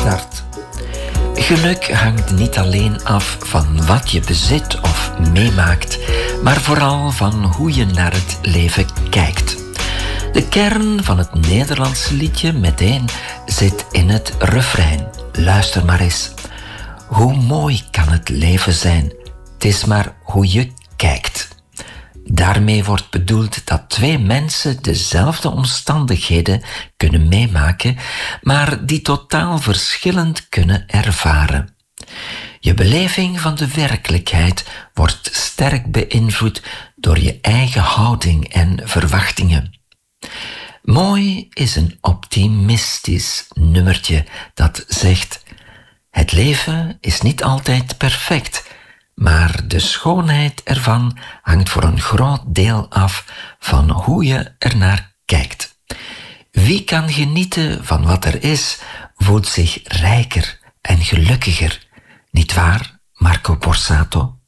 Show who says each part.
Speaker 1: start. Geluk hangt niet alleen af van wat je bezit of meemaakt, maar vooral van hoe je naar het leven kijkt. De kern van het Nederlandse liedje Meteen zit in het refrein. Luister maar eens. Hoe mooi kan het leven zijn? Het is maar hoe je kijkt. Daarmee wordt bedoeld dat twee mensen dezelfde omstandigheden kunnen meemaken, maar die totaal verschillend kunnen ervaren. Je beleving van de werkelijkheid wordt sterk beïnvloed door je eigen houding en verwachtingen. Mooi is een optimistisch nummertje dat zegt: het leven is niet altijd perfect, maar de schoonheid ervan hangt voor een groot deel af van hoe je ernaar kijkt. Wie kan genieten van wat er is, voelt zich rijker en gelukkiger. Niet waar, Marco Borsato?